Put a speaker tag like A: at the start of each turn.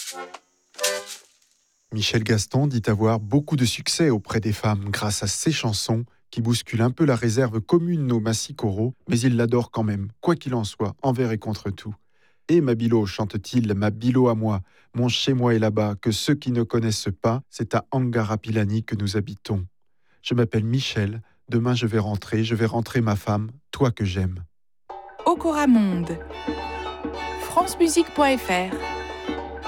A: Michel Gaston dit avoir beaucoup de succès auprès des femmes grâce à ses chansons qui bousculent un peu la réserve commune aux massicoro, mais il l'adore quand même, quoi qu'il en soit, envers et contre tout. Et ma Bilo, chante-t-il, ma Bilo à moi, mon chez-moi est là-bas, que ceux qui ne connaissent pas, c'est à Angarapilani que nous habitons. Je m'appelle Michel, demain je vais rentrer ma femme, toi que j'aime.
B: Okoramonde, francemusique.fr